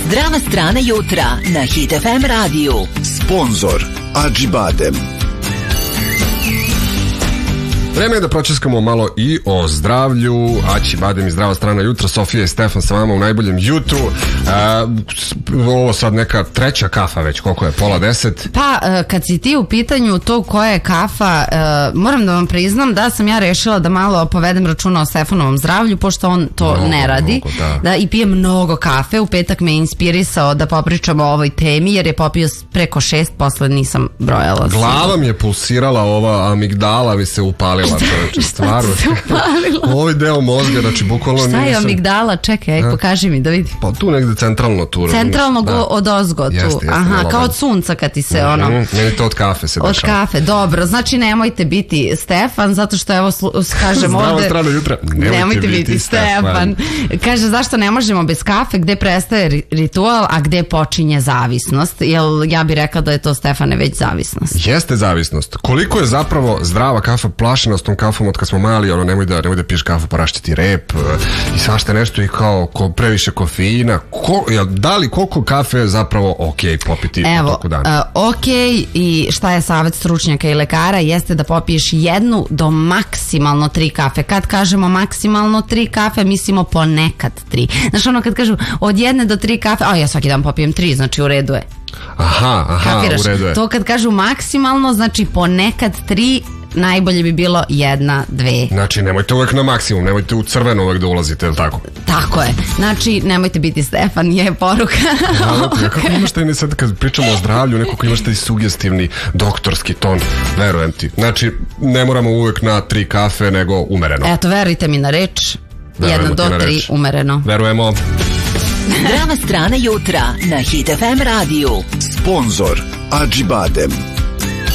Zdrava strana jutra na Hit FM radiju. Sponzor Acibadem. Vreme je da pročeskamo malo i o zdravlju. Acibadem i zdrava strana jutra. Sofija i Stefan sa vama u najboljem jutru. Ovo sad neka treća kafa već, koliko je, 9:30? Pa, kad si ti u pitanju to koja je kafa, moram da vam priznam da sam ja rešila da malo povedem računa o Stefanovom zdravlju, pošto on to ne radi. Da, i pije mnogo kafe. U petak me je inspirisao da popričamo o ovoj temi, jer je popio preko 6, posle nisam brojala. Glava mi je pulsirala, ova amigdala mi se upalila. Stvarno. Ovaj deo mozga, znači bukvalno nisam... Šta je amigdala? Čekaj, pokaži mi da vidim. Pa tu negde centralno tu. Centralno od ozgo tu. Aha, kao od sunca kad ti se ono... Meni to od kafe se dešava. Od kafe, dobro. Znači nemojte biti Stefan, zato što evo kažem ovde... Zdravo strano jutra. Nemojte biti Stefan. Kaže, zašto ne možemo bez kafe, gde prestaje ritual, a gde počinje zavisnost? Jer ja bih rekla da je to, Stefane, već zavisnost. Jeste zavisnost. Koliko je zapravo zdrava kafa plašena s tom kafom od kad smo mali, ono, nemoj da piješ kafu, porašće ti rep i svašta nešto i kao previše kofeina. Da li koliko kafe je zapravo okej popiti u toku dana? Okej, i šta je savjet stručnjaka i lekara jeste da popiješ 1 do maksimalno 3 kafe. Kad kažemo maksimalno 3 kafe, mislimo ponekad 3. Znaš, ono kad kažu od 1 do 3 kafe, ja svaki dan popijem 3, znači u redu je. Aha, kapiraš? U redu je. To kad kažu maksimalno, znači ponekad 3, najbolje bi bilo 1, 2. Znači nemojte uvek na maksimum, nemojte u crveno uvek da ulazite, je li tako? Tako je, znači nemojte biti Stefan, je poruka. Kako imaš taj, sad kad pričamo o zdravlju, nekako imaš taj sugestivni doktorski ton, verujem ti. Znači ne moramo uvek na 3 kafe, nego umereno. Eto, verujte mi na reč, 1 do 3 umereno. Verujemo. Zdrava strana jutra na Hit FM radiju. Sponzor Acibadem.